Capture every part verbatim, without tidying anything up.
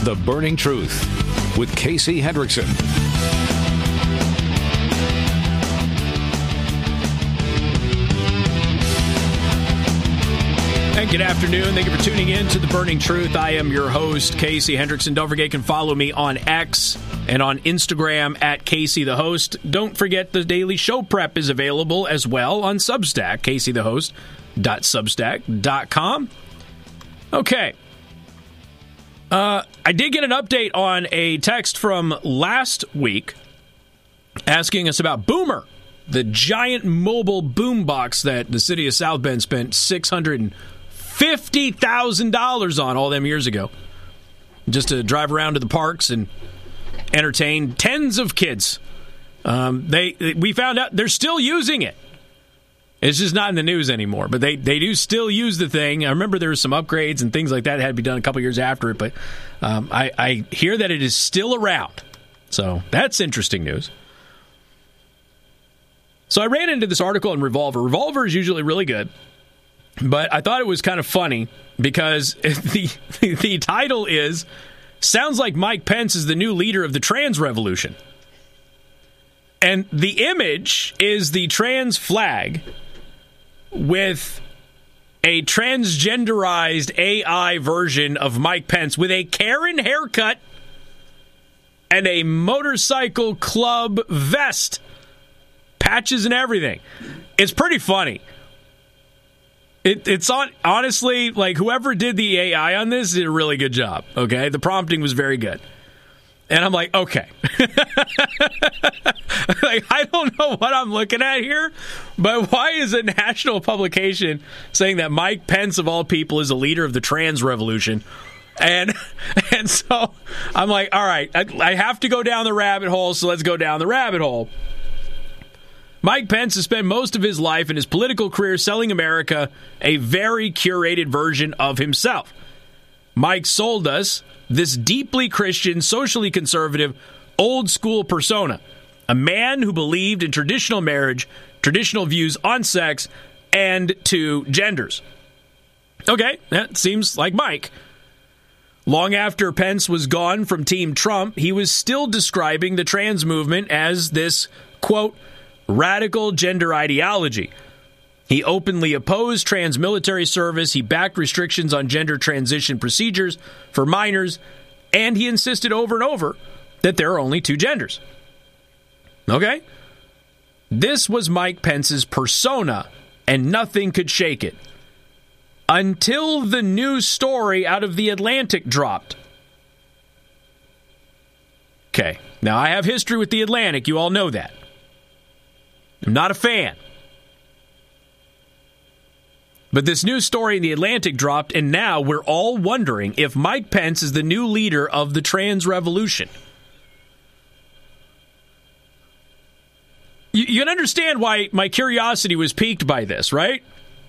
The Burning Truth with Casey Hendrickson. And good afternoon. Thank you for tuning in to The Burning Truth. I am your host, Casey Hendrickson. Don't forget, you can follow me on X and on Instagram at Casey the Host. Don't forget, the daily show prep is available as well on Substack, casey the host dot substack dot com. Okay. Uh, I did get an update on a text from last week asking us about Boomer, the giant mobile boombox that the city of South Bend spent six hundred fifty thousand dollars on all them years ago, just to drive around to the parks and entertain tens of kids. Um, they we found out they're still using it. It's just not in the news anymore, but they, they do still use the thing. I remember there were some upgrades and things like that that had to be done a couple years after it, but um, I, I hear that it is still around. So that's interesting news. So I ran into this article in Revolver. Revolver is usually really good, but I thought it was kind of funny because the the title is, sounds like Mike Pence is the new leader of the trans revolution. And the image is the trans flag with a transgenderized A I version of Mike Pence with a Karen haircut and a motorcycle club vest, patches and everything. It's pretty funny. It, it's on, honestly, like, whoever did the A I on this did a really good job, okay? The prompting was very good. And I'm like, okay. Like, I don't know what I'm looking at here, but why is a national publication saying that Mike Pence, of all people, is a leader of the trans revolution? And and so I'm like, all right, I, I have to go down the rabbit hole, so let's go down the rabbit hole. Mike Pence has spent most of his life in his political career selling America a very curated version of himself. Mike sold us this deeply Christian, socially conservative, old-school persona. A man who believed in traditional marriage, traditional views on sex, and two genders. Okay, that seems like Mike. Long after Pence was gone from Team Trump, he was still describing the trans movement as this, quote, radical gender ideology. He openly opposed trans military service, he backed restrictions on gender transition procedures for minors, and he insisted over and over that there are only two genders. Okay? This was Mike Pence's persona, and nothing could shake it. Until the news story out of The Atlantic dropped. Okay, now I have history with The Atlantic, you all know that. I'm not a fan. But this news story in The Atlantic dropped, and now we're all wondering if Mike Pence is the new leader of the trans revolution. You, you can understand why my curiosity was piqued by this, right?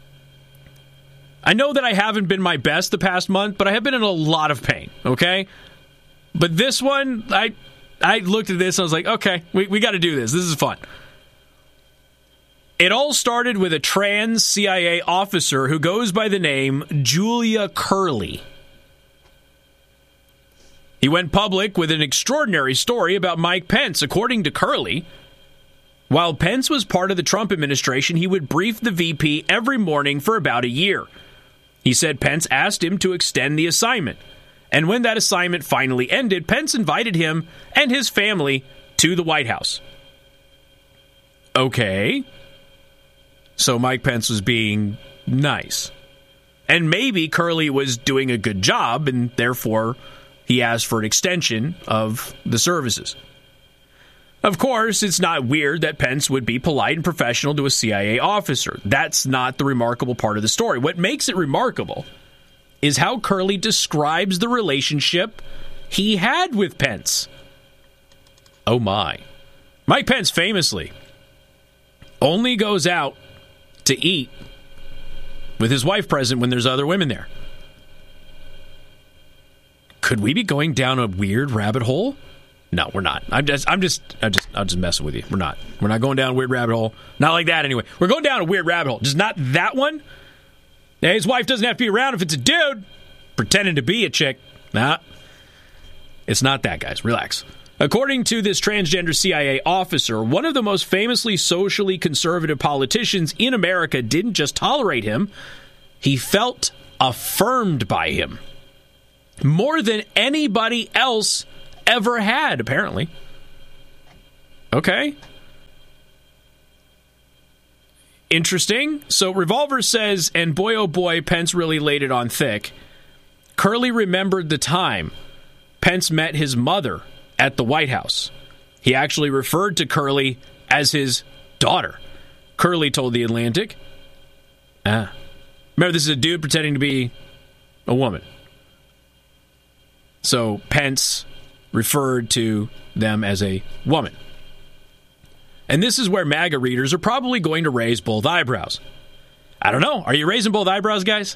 I know that I haven't been my best the past month, but I have been in a lot of pain, okay? But this one, I I looked at this and I was like, okay, we, we got to do this. This is fun. It all started with a trans C I A officer who goes by the name Julia Curley. He went public with an extraordinary story about Mike Pence. According to Curley, while Pence was part of the Trump administration, he would brief the V P every morning for about a year. He said Pence asked him to extend the assignment. And when that assignment finally ended, Pence invited him and his family to the White House. Okay. So Mike Pence was being nice. And maybe Curley was doing a good job, and therefore he asked for an extension of the services. Of course, it's not weird that Pence would be polite and professional to a C I A officer. That's not the remarkable part of the story. What makes it remarkable is how Curley describes the relationship he had with Pence. Oh my. Mike Pence famously only goes out to eat with his wife present when there's other women there. Could we be going down a weird rabbit hole? No, we're not. I'm just, I'm just, I'm just, I'm just messing with you. We're not. We're not going down a weird rabbit hole. Not like that, anyway. We're going down a weird rabbit hole. Just not that one. Now, his wife doesn't have to be around if it's a dude pretending to be a chick. Nah. It's not that, guys. Relax. According to this transgender C I A officer, one of the most famously socially conservative politicians in America didn't just tolerate him, he felt affirmed by him. More than anybody else ever had, apparently. Okay. Interesting. So Revolver says, and boy oh boy, Pence really laid it on thick. Curley remembered the time Pence met his mother at the White House. He actually referred to Curley as his daughter. Curley told The Atlantic. Ah. Remember, this is a dude pretending to be a woman. So Pence referred to them as a woman. And this is where MAGA readers are probably going to raise both eyebrows. I don't know. Are you raising both eyebrows, guys?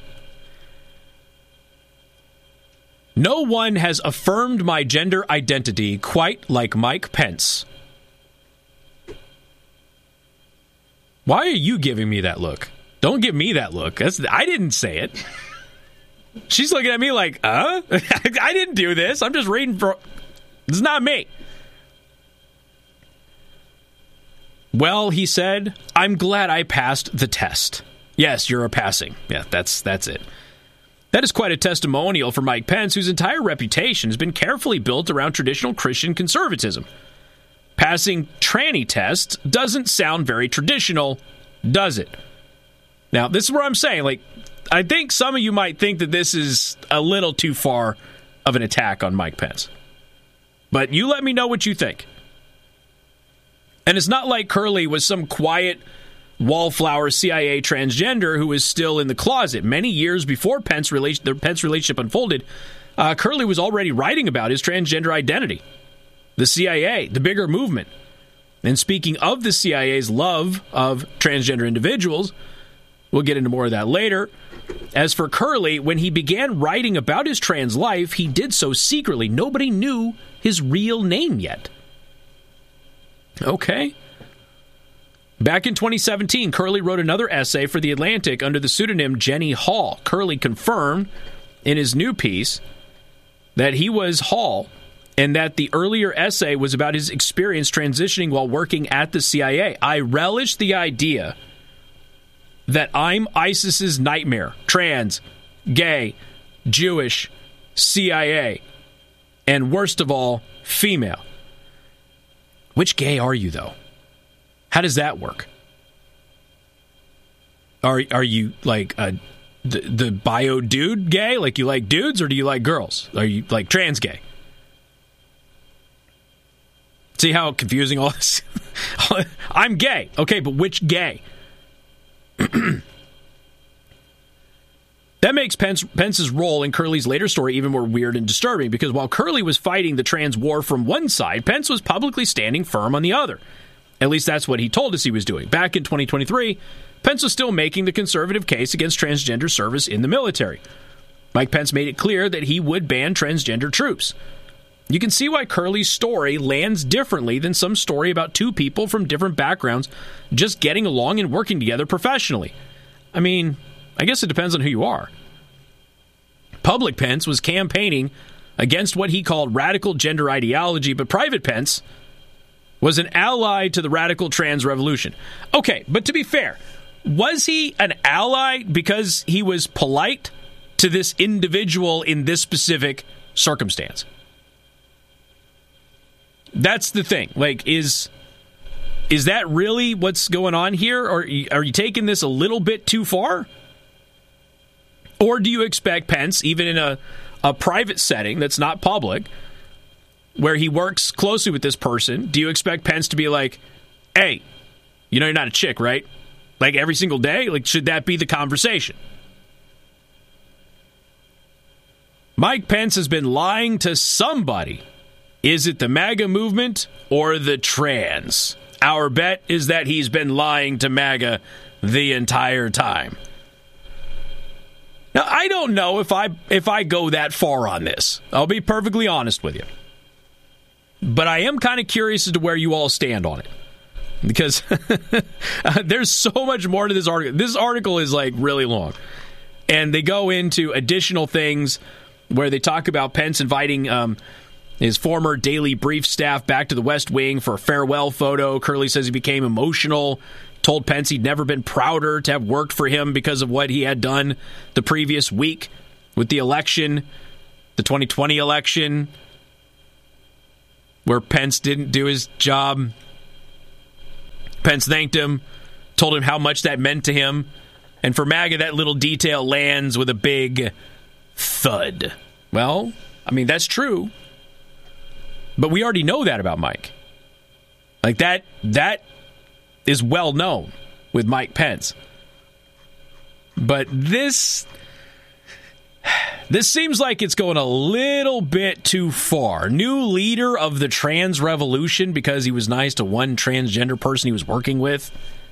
No one has affirmed my gender identity quite like Mike Pence. Why are you giving me that look? Don't give me that look. That's, I didn't say it. She's looking at me like, uh? I didn't do this. I'm just reading for... This is not me. Well, he said, I'm glad I passed the test. Yes, you're a passing. Yeah, that's that's it. That is quite a testimonial for Mike Pence, whose entire reputation has been carefully built around traditional Christian conservatism. Passing tranny tests doesn't sound very traditional, does it? Now, this is where I'm saying, like, I think some of you might think that this is a little too far of an attack on Mike Pence. But you let me know what you think. And it's not like Curley was some quiet wallflower C I A transgender who was still in the closet. Many years before Pence relation, the Pence relationship unfolded, uh, Curley was already writing about his transgender identity. The C I A, the bigger movement. And speaking of the C I A's love of transgender individuals, we'll get into more of that later. As for Curley, when he began writing about his trans life, he did so secretly. Nobody knew his real name yet. Okay. Back in twenty seventeen, Curley wrote another essay for The Atlantic under the pseudonym Jenny Hall. Curley confirmed in his new piece that he was Hall and that the earlier essay was about his experience transitioning while working at the C I A. I relish the idea that I'm ISIS's nightmare, trans, gay, Jewish, C I A, and worst of all, female. Which gay are you, though? How does that work? Are are you like a, the, the bio dude gay? Like you like dudes, or do you like girls? Are you like trans gay? See how confusing all this? I'm gay. Okay, but which gay? That makes Pence, Pence's role in Curley's later story even more weird and disturbing, because while Curley was fighting the trans war from one side, Pence was publicly standing firm on the other. At least that's what he told us he was doing. Back in twenty twenty-three, Pence was still making the conservative case against transgender service in the military. Mike Pence made it clear that he would ban transgender troops. You can see why Curley's story lands differently than some story about two people from different backgrounds just getting along and working together professionally. I mean, I guess it depends on who you are. Public Pence was campaigning against what he called radical gender ideology, but private Pence was an ally to the radical trans revolution. Okay, but to be fair, was he an ally because he was polite to this individual in this specific circumstance? That's the thing. Like, is is that really what's going on here? Or are you taking this a little bit too far? Or do you expect Pence, even in a, a private setting that's not public, where he works closely with this person, do you expect Pence to be like, hey, you know you're not a chick, right? Like every single day? Like, should that be the conversation? Mike Pence has been lying to somebody. Is it the MAGA movement or the trans? Our bet is that he's been lying to MAGA the entire time. Now, I don't know if I if I go that far on this. I'll be perfectly honest with you. But I am kind of curious as to where you all stand on it. Because there's so much more to this article. This article is like really long. And they go into additional things where they talk about Pence inviting um, his former Daily Brief staff back to the West Wing for a farewell photo. Curley says he became emotional, told Pence he'd never been prouder to have worked for him because of what he had done the previous week with the election, the twenty twenty election, where Pence didn't do his job. Pence thanked him, told him how much that meant to him. And for MAGA, that little detail lands with a big thud. Well, I mean, that's true. But we already know that about Mike. Like, that that is well known with Mike Pence. But this this seems like it's going a little bit too far. New leader of the trans revolution because he was nice to one transgender person he was working with.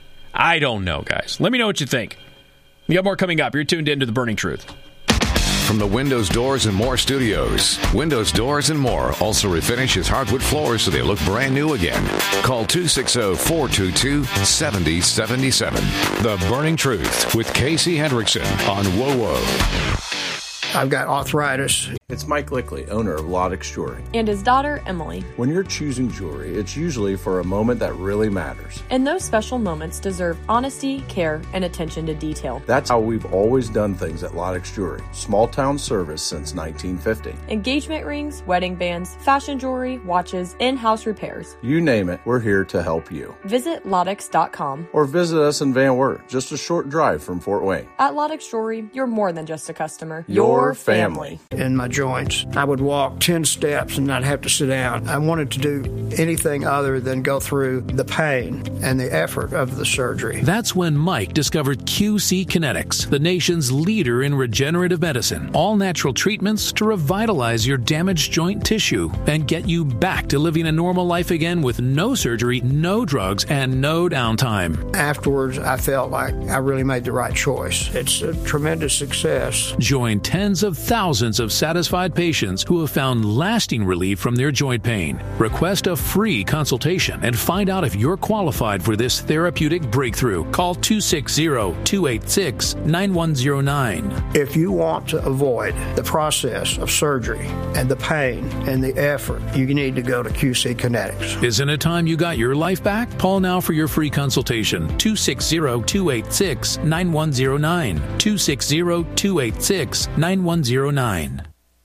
I don't know, guys. Let me know what you think. We got more coming up. You're tuned in to The Burning Truth. From the Windows, Doors, and More studios, Windows, Doors, and More also refinish his hardwood floors so they look brand new again. Call two six zero, four two two, seven zero seven seven. The Burning Truth with Casey Hendrickson on W O W O. I've got arthritis. It's Mike Lickley, owner of Lodex Jewelry. And his daughter, Emily. When you're choosing jewelry, it's usually for a moment that really matters. And those special moments deserve honesty, care, and attention to detail. That's how we've always done things at Lodex Jewelry. Small town service since nineteen fifty. Engagement rings, wedding bands, fashion jewelry, watches, in-house repairs. You name it, we're here to help you. Visit Lodex dot com. Or visit us in Van Wert, just a short drive from Fort Wayne. At Lodex Jewelry, you're more than just a customer. Your family. In my joints, I would walk ten steps and not have to sit down. I wanted to do anything other than go through the pain and the effort of the surgery. That's when Mike discovered Q C Kinetics, the nation's leader in regenerative medicine. All natural treatments to revitalize your damaged joint tissue and get you back to living a normal life again with no surgery, no drugs, and no downtime. Afterwards, I felt like I really made the right choice. It's a tremendous success. Join tens of thousands of satisfied patients who have found lasting relief from their joint pain. Request a free consultation and find out if you're qualified for this therapeutic breakthrough. Call two six zero, two eight six, nine one zero nine. If you want to avoid the process of surgery and the pain and the effort, you need to go to Q C Kinetics. Isn't it time you got your life back? Call now for your free consultation. two six zero, two eight six, nine one zero nine. two six zero, two eight six, nine one zero nine.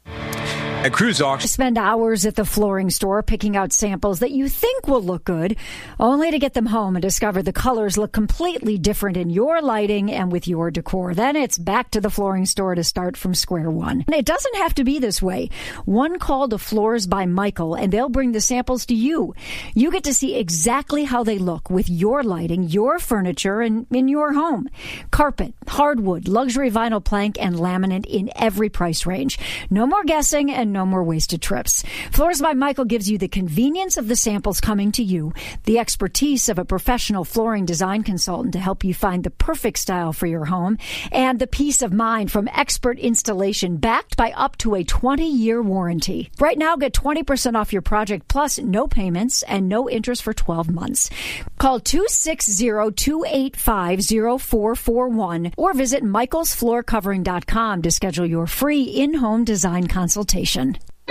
At Cruise Auction, spend hours at the flooring store picking out samples that you think will look good, only to get them home and discover the colors look completely different in your lighting and with your decor. Then it's back to the flooring store to start from square one. And it doesn't have to be this way. One call to Floors by Michael, and they'll bring the samples to you. You get to see exactly how they look with your lighting, your furniture, and in your home. Carpet, hardwood, luxury vinyl plank, and laminate in every price range. No more guessing and no more wasted trips. Floors by Michael gives you the convenience of the samples coming to you, the expertise of a professional flooring design consultant to help you find the perfect style for your home, and the peace of mind from expert installation backed by up to a twenty-year warranty. Right now, get twenty percent off your project plus no payments and no interest for twelve months. Call two six zero, two eight five, zero four four one or visit michaels floor covering dot com to schedule your free in-home design consultation.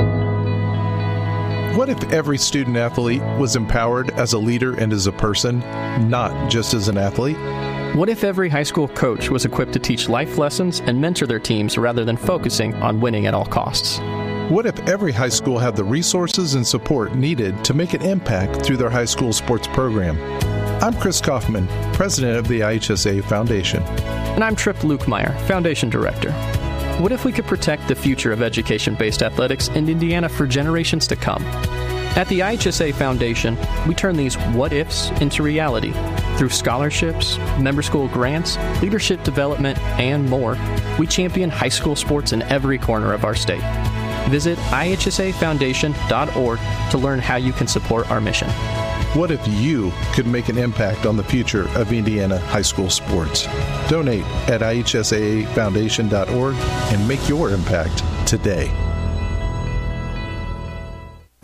What if every student athlete was empowered as a leader and as a person, not just as an athlete? What if every high school coach was equipped to teach life lessons and mentor their teams rather than focusing on winning at all costs? What if every high school had the resources and support needed to make an impact through their high school sports program? I'm Chris Kaufman, president of the I H S A Foundation. And I'm Tripp Lukemire, foundation director. What if we could protect the future of education-based athletics in Indiana for generations to come? At the I H S A Foundation, we turn these what-ifs into reality. Through scholarships, member school grants, leadership development, and more, we champion high school sports in every corner of our state. Visit I H S A foundation dot org to learn how you can support our mission. What if you could make an impact on the future of Indiana high school sports? Donate at I H S A foundation dot org and make your impact today.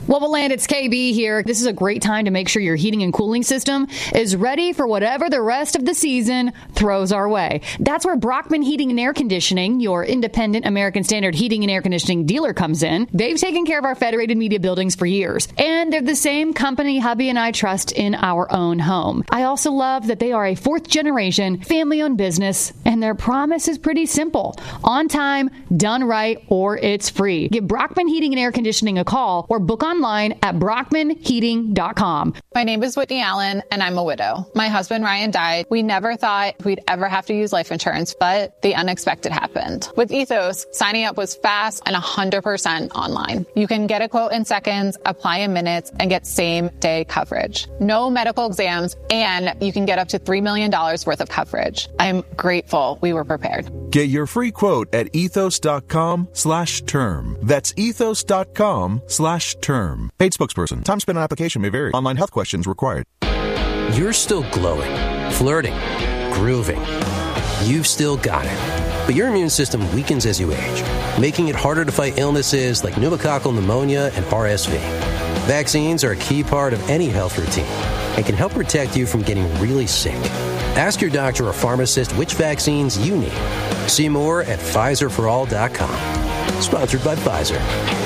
Levelland, it's K B here. This is a great time to make sure your heating and cooling system is ready for whatever the rest of the season throws our way. That's where Brockman Heating and Air Conditioning, your independent American Standard heating and air conditioning dealer, comes in. They've taken care of our Federated Media buildings for years, and they're the same company hubby and I trust in our own home. I also love that they are a fourth generation family-owned business, and their promise is pretty simple. On time, done right, or it's free. Give Brockman Heating and Air Conditioning a call or book on online at brockman heating dot com. My name is Whitney Allen, and I'm a widow. My husband, Ryan, died. We never thought we'd ever have to use life insurance, but the unexpected happened. With Ethos, signing up was fast and one hundred percent online. You can get a quote in seconds, apply in minutes, and get same-day coverage. No medical exams, and you can get up to three million dollars worth of coverage. I'm grateful we were prepared. Get your free quote at ethos.com slash term. That's ethos.com slash term. Paid spokesperson. Time spent on application may vary. Online health questions required. You're still glowing, flirting, grooving. You've still got it. But your immune system weakens as you age, making it harder to fight illnesses like pneumococcal pneumonia and R S V. Vaccines are a key part of any health routine and can help protect you from getting really sick. Ask your doctor or pharmacist which vaccines you need. See more at Pfizer for all dot com. Sponsored by Pfizer.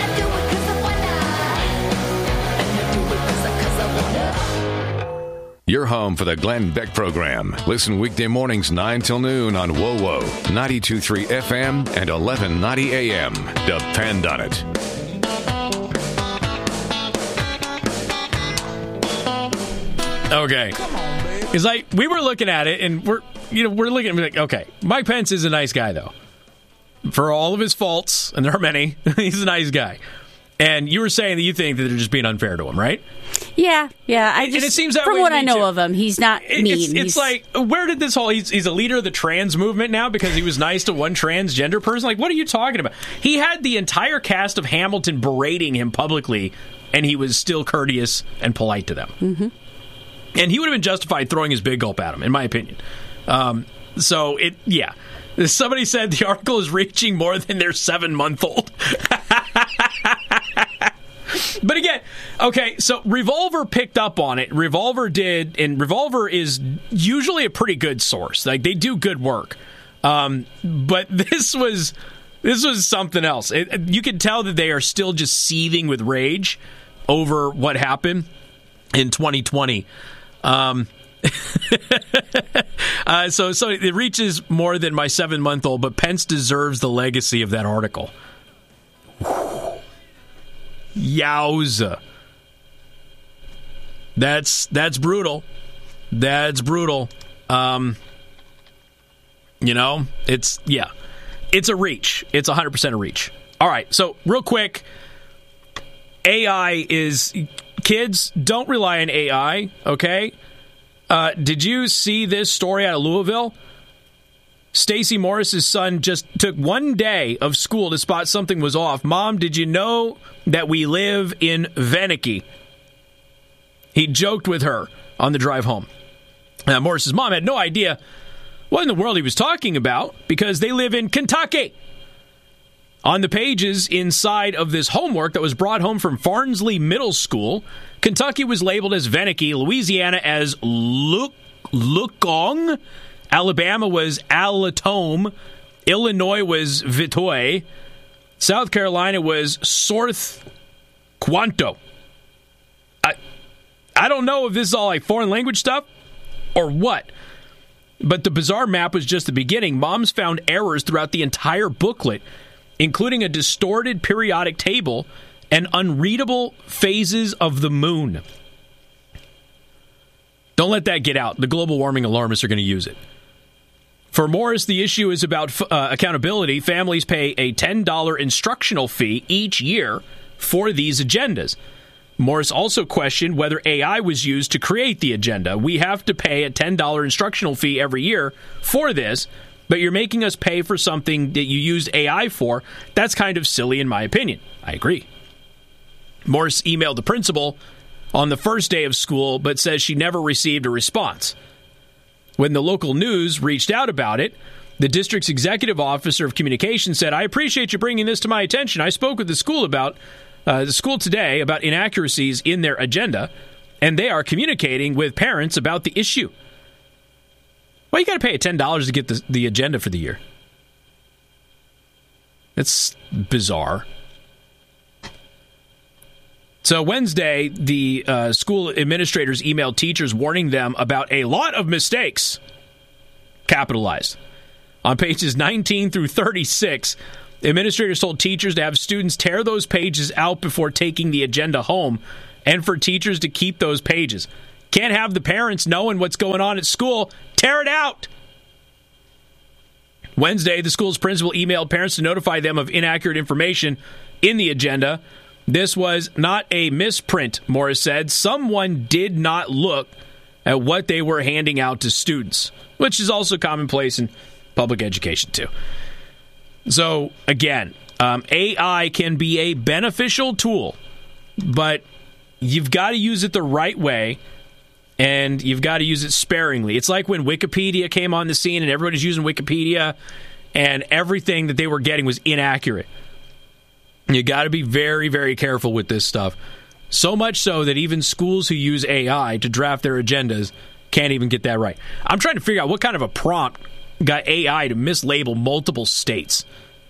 Your home for the Glenn Beck Program. Listen weekday mornings nine till noon on W O W O, ninety-two point three F M and eleven ninety A M. Depend on it. Okay. It's like, we were looking at it, and we're, you know, we're looking at it like, okay, Mike Pence is a nice guy, though. For all of his faults, and there are many, he's a nice guy. And you were saying that you think that they're just being unfair to him, right? Yeah, yeah. I just, and it seems that from way what I know too. of him, he's not it, mean. It's, it's he's, like, where did this whole, he's, he's a leader of the trans movement now because he was nice to one transgender person? Like, what are you talking about? He had the entire cast of Hamilton berating him publicly, and he was still courteous and polite to them. Mm-hmm. And he would have been justified throwing his big gulp at him, in my opinion. Um, so, it yeah. Somebody said the article is reaching more than their seven-month-old. But again, okay, so Revolver picked up on it. Revolver did, and Revolver is usually a pretty good source. Like, they do good work. Um, but this was this was something else. It, you could tell that they are still just seething with rage over what happened in twenty twenty. Um, uh, so, so it reaches more than my seven-month-old, but Pence deserves the legacy of that article. Yowza. That's that's brutal. That's brutal. Um, you know, it's, yeah. It's a reach. It's one hundred percent a reach. All right, so real quick, A I is... Kids, don't rely on A I, okay? Uh, did you see this story out of Louisville? Stacey Morris's son just took one day of school to spot something was off. Mom, did you know that we live in Venicky? He joked with her on the drive home. Now, Morris's mom had no idea what in the world he was talking about because they live in Kentucky. On the pages inside of this homework that was brought home from Farnsley Middle School, Kentucky was labeled as Venicky, Louisiana as Luk- Lukong, Alabama was Alatome, Illinois was Vitoy, South Carolina was Sorth Quanto. I, I don't know if this is all like foreign language stuff or what, but the bizarre map was just the beginning. Moms found errors throughout the entire booklet, including a distorted periodic table and unreadable phases of the moon. Don't let that get out. The global warming alarmists are going to use it. For Morris, the issue is about uh, accountability. Families pay a ten dollars instructional fee each year for these agendas. Morris also questioned whether A I was used to create the agenda. We have to pay a ten dollars instructional fee every year for this, but you're making us pay for something that you used A I for. That's kind of silly in my opinion. I agree. Morris emailed the principal on the first day of school, but says she never received a response. When the local news reached out about it, the district's executive officer of communications said, I appreciate you bringing this to my attention. I spoke with the school about uh, the school today about inaccuracies in their agenda, and they are communicating with parents about the issue. Well, you got to pay ten dollars to get the, the agenda for the year. It's bizarre. So Wednesday, the uh, school administrators emailed teachers warning them about a lot of mistakes, capitalized. On pages nineteen through thirty-six, administrators told teachers to have students tear those pages out before taking the agenda home, and for teachers to keep those pages. Can't have the parents knowing what's going on at school. Tear it out. Wednesday, the school's principal emailed parents to notify them of inaccurate information in the agenda. This was not a misprint, Morris said. Someone did not look at what they were handing out to students, which is also commonplace in public education, too. So, again, um, A I can be a beneficial tool, but you've got to use it the right way, and you've got to use it sparingly. It's like when Wikipedia came on the scene and everybody's using Wikipedia, and everything that they were getting was inaccurate. You got to be very, very careful with this stuff. So much so that even schools who use A I to draft their agendas can't even get that right. I'm trying to figure out what kind of a prompt got A I to mislabel multiple states.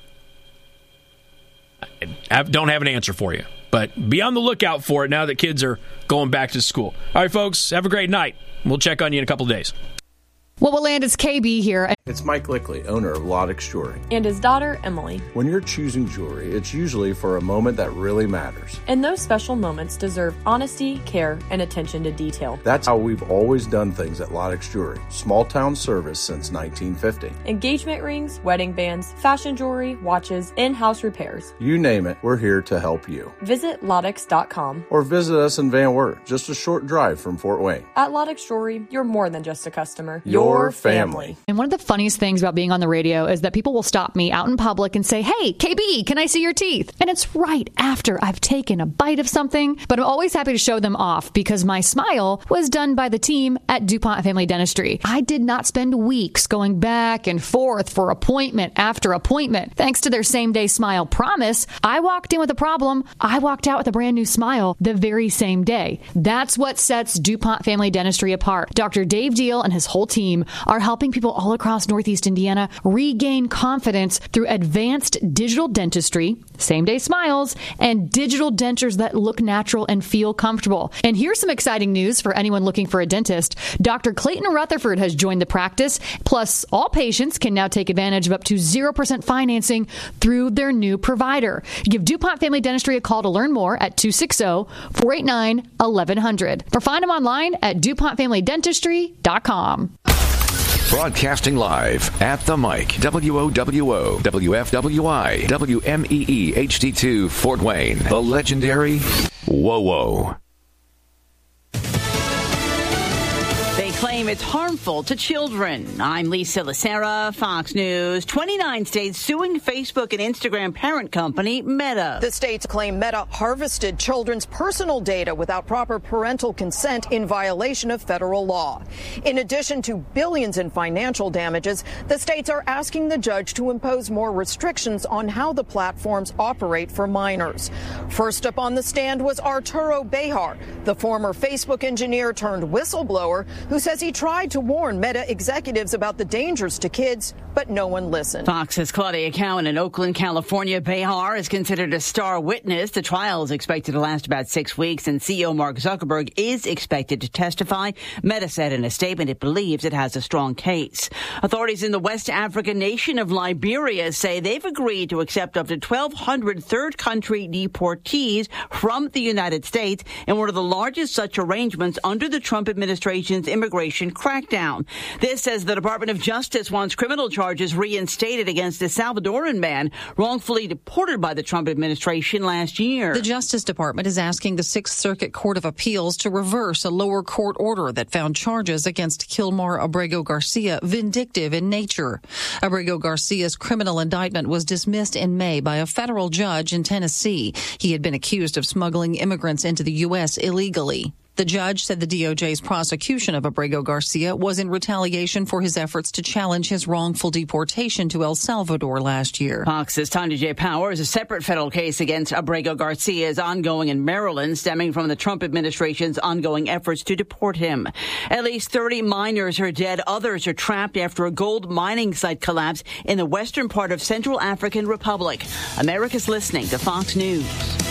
I don't have an answer for you, but be on the lookout for it now that kids are going back to school. All right, folks, have a great night. We'll check on you in a couple of days. What will land is K B here. It's Mike Lickley, owner of Lodex Jewelry. And his daughter, Emily. When you're choosing jewelry, it's usually for a moment that really matters. And those special moments deserve honesty, care, and attention to detail. That's how we've always done things at Lodex Jewelry. Small town service since nineteen fifty. Engagement rings, wedding bands, fashion jewelry, watches, in-house repairs. You name it, we're here to help you. Visit Lodex dot com. Or visit us in Van Wert, just a short drive from Fort Wayne. At Lodex Jewelry, you're more than just a customer. Your Your family. And one of the funniest things about being on the radio is that people will stop me out in public and say, hey, K B, can I see your teeth? And it's right after I've taken a bite of something. But I'm always happy to show them off because my smile was done by the team at DuPont Family Dentistry. I did not spend weeks going back and forth for appointment after appointment. Thanks to their same-day smile promise, I walked in with a problem. I walked out with a brand new smile the very same day. That's what sets DuPont Family Dentistry apart. Doctor Dave Deal and his whole team are helping people all across Northeast Indiana regain confidence through advanced digital dentistry, same-day smiles, and digital dentures that look natural and feel comfortable. And here's some exciting news for anyone looking for a dentist. Doctor Clayton Rutherford has joined the practice. Plus, all patients can now take advantage of up to zero percent financing through their new provider. Give DuPont Family Dentistry a call to learn more at two six zero, four eight nine, one one zero zero or find them online at DuPont Family Dentistry dot com. Broadcasting live at the mic, W O W O, W F W I, W M E E H D two, Fort Wayne, the legendary Whoa Whoa. They claim it's harmful to children. I'm Lisa Lacera, Fox News. twenty-nine states suing Facebook and Instagram parent company Meta. The states claim Meta harvested children's personal data without proper parental consent in violation of federal law. In addition to billions in financial damages, the states are asking the judge to impose more restrictions on how the platforms operate for minors. First up on the stand was Arturo Bejar, the former Facebook engineer turned whistleblower who says he tried to warn Meta executives about the dangers to kids, but no one listened. Fox's Claudia Cowan in Oakland, California. Bejar is considered a star witness. The trial is expected to last about six weeks, and C E O Mark Zuckerberg is expected to testify. Meta said in a statement it believes it has a strong case. Authorities in the West African nation of Liberia say they've agreed to accept up to twelve hundred third country deportees from the United States in one of the largest such arrangements under the Trump administration's immigration crackdown. This says the Department of Justice wants criminal charges reinstated against a Salvadoran man wrongfully deported by the Trump administration last year. The Justice Department is asking the Sixth Circuit Court of Appeals to reverse a lower court order that found charges against Kilmar Abrego Garcia vindictive in nature. Abrego Garcia's criminal indictment was dismissed in May by a federal judge in Tennessee. He had been accused of smuggling immigrants into the U S illegally. The judge said the D O J's prosecution of Abrego Garcia was in retaliation for his efforts to challenge his wrongful deportation to El Salvador last year. Fox's Tanya J. Powers, a separate federal case against Abrego Garcia is ongoing in Maryland, stemming from the Trump administration's ongoing efforts to deport him. At least thirty miners are dead. Others are trapped after a gold mining site collapse in the western part of Central African Republic. America's listening to Fox News.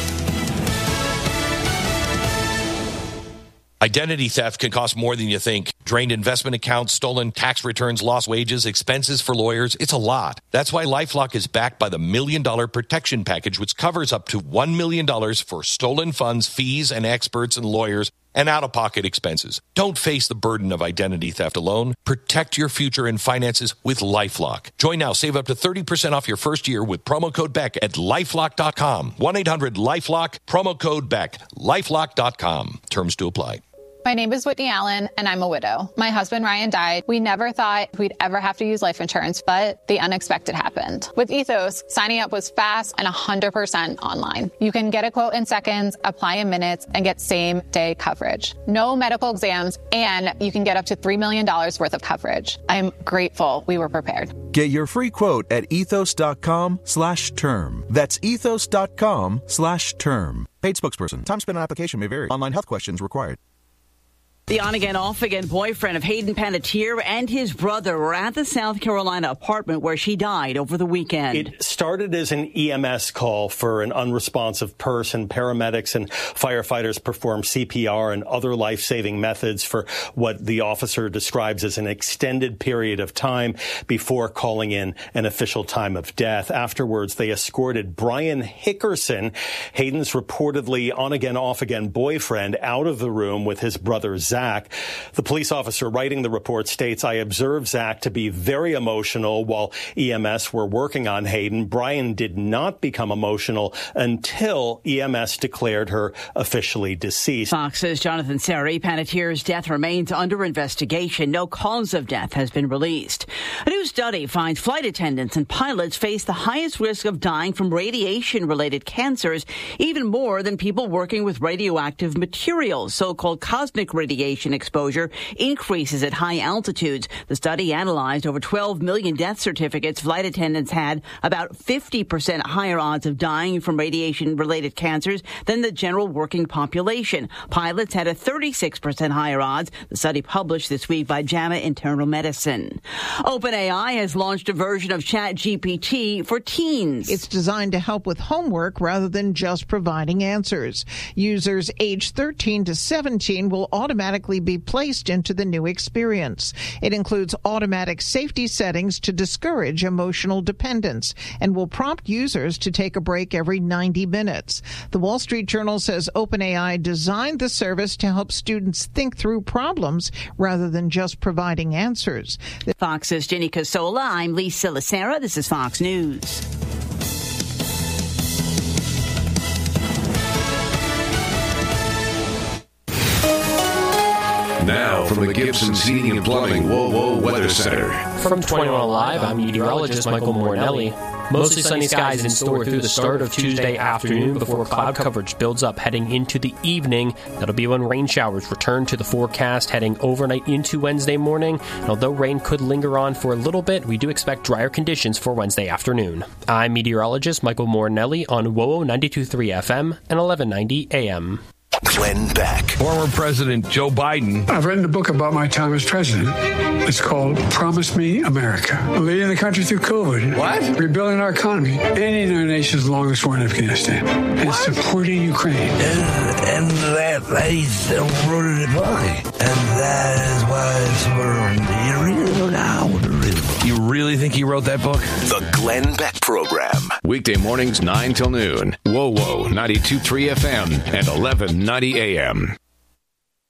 Identity theft can cost more than you think. Drained investment accounts, stolen tax returns, lost wages, expenses for lawyers. It's a lot. That's why LifeLock is backed by the Million Dollar Protection Package, which covers up to one million dollars for stolen funds, fees, and experts and lawyers, and out-of-pocket expenses. Don't face the burden of identity theft alone. Protect your future and finances with LifeLock. Join now. Save up to thirty percent off your first year with promo code Beck at lifelock dot com. one eight hundred lifelock, promo code Beck, lifelock dot com. Terms to apply. My name is Whitney Allen, and I'm a widow. My husband, Ryan, died. We never thought we'd ever have to use life insurance, but the unexpected happened. With Ethos, signing up was fast and one hundred percent online. You can get a quote in seconds, apply in minutes, and get same-day coverage. No medical exams, and you can get up to three million dollars worth of coverage. I'm grateful we were prepared. Get your free quote at ethos.com slash term. That's ethos.com slash term. Paid spokesperson. Time spent on application may vary. Online health questions required. The on-again, off-again boyfriend of Hayden Panettiere and his brother were at the South Carolina apartment where she died over the weekend. It started as an E M S call for an unresponsive person. Paramedics and firefighters performed C P R and other life-saving methods for what the officer describes as an extended period of time before calling in an official time of death. Afterwards, they escorted Brian Hickerson, Hayden's reportedly on-again, off-again boyfriend, out of the room with his brother, Zach. Zach. The police officer writing the report states, I observed Zach to be very emotional while E M S were working on Hayden. Brian did not become emotional until E M S declared her officially deceased. Fox's Jonathan Seri, Panettiere's death remains under investigation. No cause of death has been released. A new study finds flight attendants and pilots face the highest risk of dying from radiation-related cancers, even more than people working with radioactive materials. So-called cosmic radiation exposure increases at high altitudes. The study analyzed over twelve million death certificates. Flight attendants had about fifty percent higher odds of dying from radiation-related cancers than the general working population. Pilots had a thirty-six percent higher odds. The study published this week by JAMA Internal Medicine. OpenAI has launched a version of ChatGPT for teens. It's designed to help with homework rather than just providing answers. Users aged thirteen to seventeen will automatically be placed into the new experience. It includes automatic safety settings to discourage emotional dependence and will prompt users to take a break every ninety minutes. The Wall Street Journal says OpenAI designed the service to help students think through problems rather than just providing answers. Fox's Jenny Casola. I'm Lisa Lacera. This is Fox News. Now, from the Gibson's Heating and Plumbing Whoa Whoa Weather Center. From twenty-one Live, I'm meteorologist Michael Mornelli. Mostly sunny skies in store through the start of Tuesday afternoon before cloud coverage builds up heading into the evening. That'll be when rain showers return to the forecast heading overnight into Wednesday morning. And although rain could linger on for a little bit, we do expect drier conditions for Wednesday afternoon. I'm meteorologist Michael Mornelli on W O O ninety-two point three F M and eleven ninety A M. Glenn Beck. Former President Joe Biden. I've written a book about my time as president. It's called Promise Me America. Leading the country through COVID. What? Rebuilding our economy. Ending our nation's longest war in Afghanistan. And what? Supporting Ukraine. And, and that I still wrote it book. And that is why it's for you really look out. You really think he wrote that book? The Glenn Beck Program. Weekday mornings nine till noon. Whoa Whoa ninety-two point three F M and eleven ninety A M.